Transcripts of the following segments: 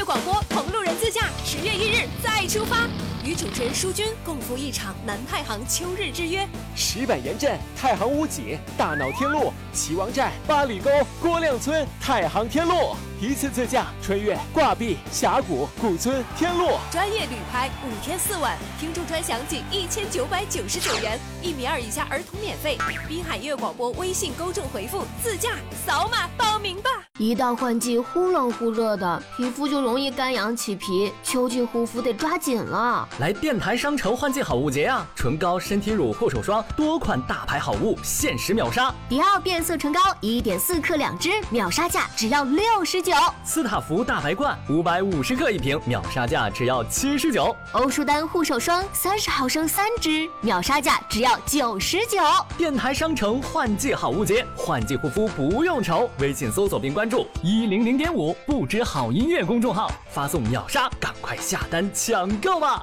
广播同路人自驾10月1日再出发，与主持人舒军共赴一场南太行秋日之约。 石板沿镇、太行屋脊、大脑天路、岐王寨、八里沟、郭亮村、太行天路，一次自驾穿越挂壁、峡谷、古村、天路， 专业旅拍5天4晚，听众专享仅1999元，1米2以下儿童免费。滨海音乐广播微信公众回复自驾，扫码报名吧。 一到换季忽冷忽热的，皮肤就容易干痒起皮，秋季护肤得抓紧了。 来电台商城换季好物节啊！唇膏、身体乳、护手霜多款大牌好物限时秒杀。 迪奥变色唇膏1.4克2支，秒杀价只要69。 斯塔芙大白罐550克1瓶，秒杀价只要79。 欧舒丹护手霜30毫升3支，秒杀价只要99。 电台商城换季好物节，换季护肤不用愁。微信搜索并关注100.5不知好音乐公众号，发送秒杀，赶快下单抢购吧！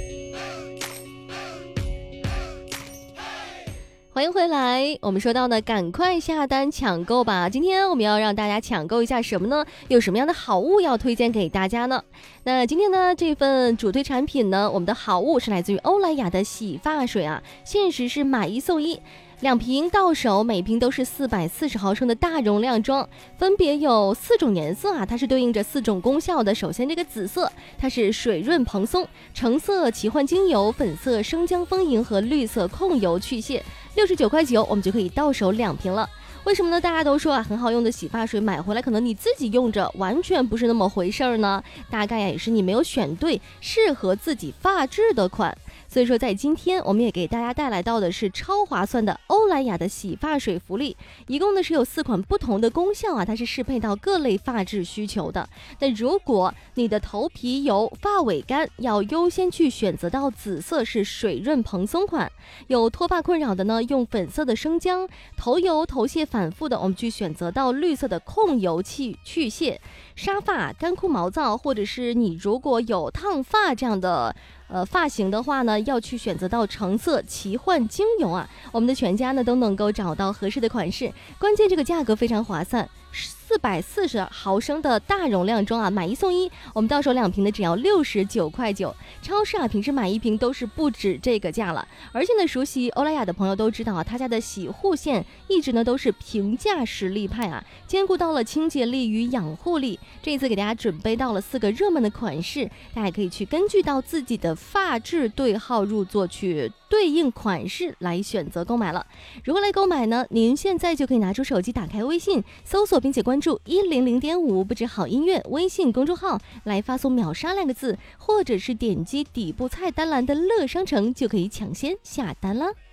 欢迎回来，我们说到呢，赶快下单抢购吧。今天我们要让大家抢购一下什么呢？有什么样的好物要推荐给大家呢？那今天呢，这份主推产品呢，我们的好物是来自于欧莱雅的洗发水啊，限时是买1送1。2瓶到手，每瓶都是440毫升的大容量装，分别有4种颜色啊，它是对应着4种功效的。首先这个紫色，它是水润蓬松；橙色奇幻精油，粉色生姜丰盈和绿色控油去屑。69.9块，我们就可以到手2瓶了。为什么呢？大家都说啊，很好用的洗发水买回来，可能你自己用着完全不是那么回事儿呢。大概也是你没有选对适合自己发质的款。所以说在今天我们也给大家带来到的是超划算的欧莱雅的洗发水福利，一共呢是有4款不同的功效啊，它是适配到各类发质需求的。那如果你的头皮油、发尾干，要优先去选择到紫色是水润蓬松款。有脱发困扰的呢，用粉色的生姜；头油头屑反复的，我们去选择到绿色的控油去屑。沙发干枯毛躁，或者是你如果有烫发这样的发型的话呢，要去选择到橙色奇幻精油啊。我们的全家呢都能够找到合适的款式，关键这个价格非常划算，440毫升的大容量装啊，买1送1，我们到手2瓶的只要69.9块。超市啊，平时买1瓶都是不止这个价了。而且呢，熟悉欧莱雅的朋友都知道啊，他家的洗护线一直呢都是平价实力派啊，兼顾到了清洁力与养护力。这一次给大家准备到了4个热门的款式，大家可以去根据到自己的发质对号入座，去对应款式来选择购买了。如何来购买呢？您现在就可以拿出手机，打开微信，搜索并且关注100.5不止好音乐微信公众号，来发送秒杀2个字，或者是点击底部菜单栏的乐商城，就可以抢先下单了。